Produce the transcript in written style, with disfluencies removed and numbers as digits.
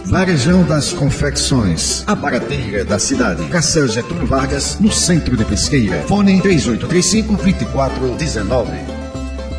Varejão das Confecções, a barateira da cidade. Cacel Getúlio Vargas, no centro de Pesqueira. Fone 3835-2419.